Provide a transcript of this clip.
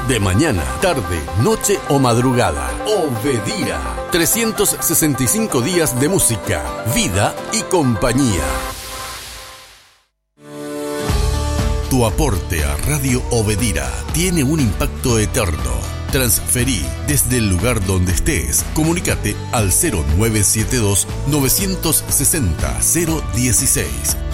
De mañana, tarde, noche o madrugada. Obedira. 365 días de música, vida y compañía. Tu aporte a Radio Obedira tiene un impacto eterno. Transferí desde el lugar donde estés. Comunícate al 0972 960 016.